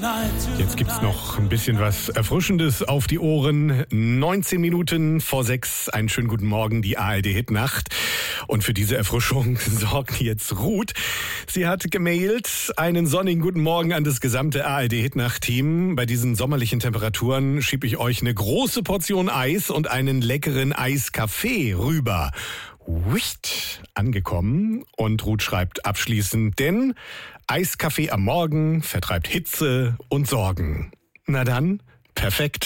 Jetzt gibt's noch ein bisschen was Erfrischendes auf die Ohren. 19 Minuten vor 6. Einen schönen guten Morgen, die ARD-Hitnacht. Und für diese Erfrischung sorgt jetzt Ruth. Sie hat gemailt, einen sonnigen guten Morgen an das gesamte ARD-Hitnacht-Team. Bei diesen sommerlichen Temperaturen schiebe ich euch eine große Portion Eis und einen leckeren Eiskaffee rüber. Angekommen. Und Ruth schreibt abschließend, denn Eiskaffee am Morgen vertreibt Hitze und Sorgen. Na dann, perfekt.